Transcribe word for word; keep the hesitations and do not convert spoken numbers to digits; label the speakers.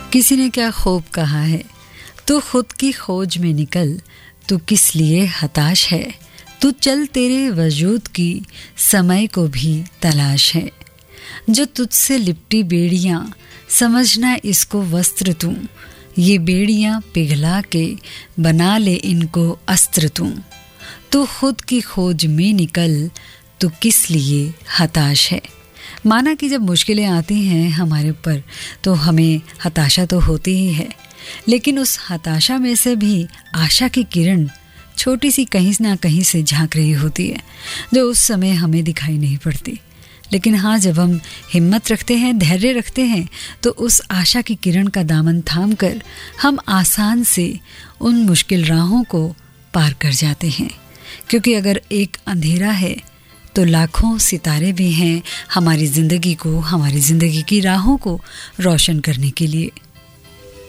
Speaker 1: किसी ने क्या खूब कहा है, तू खुद की खोज में निकल, तू किस लिए हताश है, तू चल तेरे वजूद की समय को भी तलाश है। जो तुझसे लिपटी बेड़ियां, समझना इसको वस्त्र तू, ये बेड़ियां पिघला के बना ले इनको अस्त्र तू। तू खुद की खोज में निकल, तू किस लिए हताश है। माना कि जब मुश्किलें आती हैं हमारे ऊपर तो हमें हताशा तो होती ही है, लेकिन उस हताशा में से भी आशा की किरण छोटी सी कहीं ना कहीं से झांक रही होती है, जो उस समय हमें दिखाई नहीं पड़ती। लेकिन हाँ, जब हम हिम्मत रखते हैं, धैर्य रखते हैं, तो उस आशा की किरण का दामन थाम कर हम आसान से उन मुश्किल राहों को पार कर जाते हैं। क्योंकि अगर एक अंधेरा है तो लाखों सितारे भी हैं हमारी ज़िंदगी को, हमारी ज़िंदगी की राहों को रोशन करने के लिए।